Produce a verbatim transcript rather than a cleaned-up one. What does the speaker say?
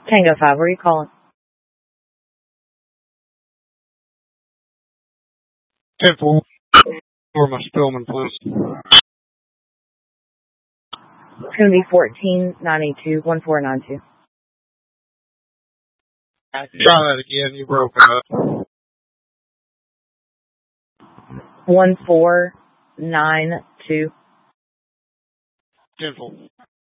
Tango five, where are you calling? Temple. For my Spillman, please. It's going to be fourteen ninety-two, one four nine two. Try that again. You broke it up. one four nine two. Temple.